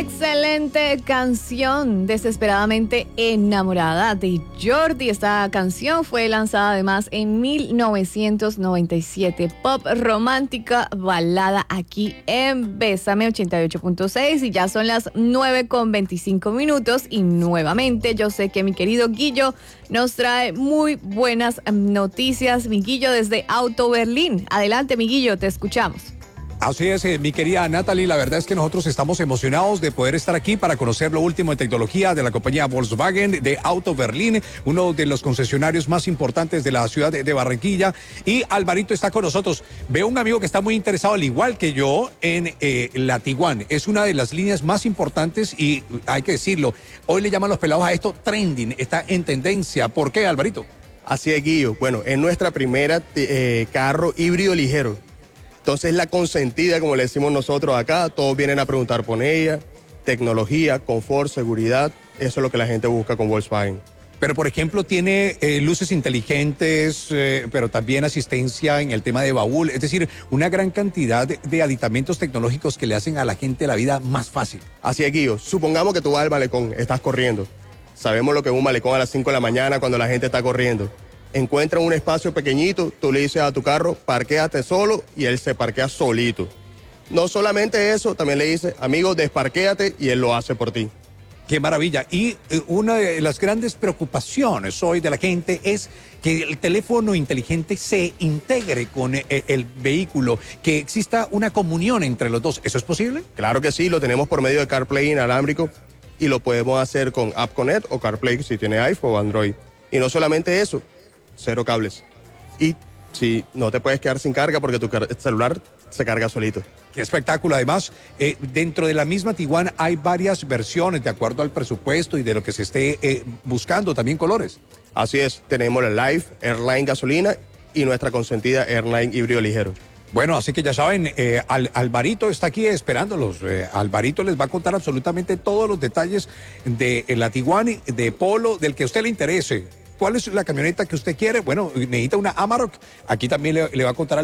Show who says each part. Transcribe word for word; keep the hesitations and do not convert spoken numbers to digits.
Speaker 1: Excelente canción, Desesperadamente Enamorada de Jordi. Esta canción fue lanzada además en mil novecientos noventa y siete. Pop romántica, balada aquí en Bésame ochenta y ocho punto seis y ya son las nueve con veinticinco minutos y nuevamente yo sé que mi querido Guillo nos trae muy buenas noticias. Mi Guillo desde Auto Berlín. Adelante, mi Guillo, te escuchamos.
Speaker 2: Así es, eh, mi querida Natalie, la verdad es que nosotros estamos emocionados de poder estar aquí para conocer lo último en tecnología de la compañía Volkswagen de Auto Berlín, uno de los concesionarios más importantes de la ciudad de, de Barranquilla. Y Alvarito está con nosotros. Veo un amigo que está muy interesado, al igual que yo, en eh, la Tiguan. Es una de las líneas más importantes y hay que decirlo, hoy le llaman los pelados a esto trending, está en tendencia. ¿Por qué, Alvarito?
Speaker 3: Así es, Guillo. Bueno, es nuestra primera eh, carro híbrido ligero. Entonces la consentida, como le decimos nosotros acá, todos vienen a preguntar por ella, tecnología, confort, seguridad, eso es lo que la gente busca con Volkswagen.
Speaker 2: Pero, por ejemplo, tiene eh, luces inteligentes, eh, pero también asistencia en el tema de baúl, es decir, una gran cantidad de, de aditamentos tecnológicos que le hacen a la gente la vida más fácil.
Speaker 3: Así es, Guillo, supongamos que tú vas al malecón, estás corriendo, sabemos lo que es un malecón a las cinco de la mañana cuando la gente está corriendo. Encuentra un espacio pequeñito, tú le dices a tu carro, parquéate solo y él se parquea solito. No solamente eso, también le dices, amigo, desparquéate y él lo hace por ti.
Speaker 2: Qué maravilla. Y eh, una de las grandes preocupaciones hoy de la gente es que el teléfono inteligente se integre con el, el vehículo, que exista una comunión entre los dos. ¿Eso es posible?
Speaker 3: Claro que sí, lo tenemos por medio de CarPlay inalámbrico y lo podemos hacer con AppConnect o CarPlay si tiene iPhone o Android. Y no solamente eso, cero cables. Y si no te puedes quedar sin carga porque tu celular se carga solito.
Speaker 2: Qué espectáculo. Además, eh, dentro de la misma Tiguan hay varias versiones de acuerdo al presupuesto y de lo que se esté eh, buscando, también colores.
Speaker 3: Así es, tenemos la Life, Airline gasolina y nuestra consentida Airline híbrido ligero.
Speaker 2: Bueno, así que ya saben, eh, Al, Alvarito está aquí esperándolos. Eh, Alvarito les va a contar absolutamente todos los detalles de eh, la Tiguan, de Polo, del que a usted le interese. ¿Cuál es la camioneta que usted quiere? Bueno, necesita una Amarok. Aquí también le, le va a contar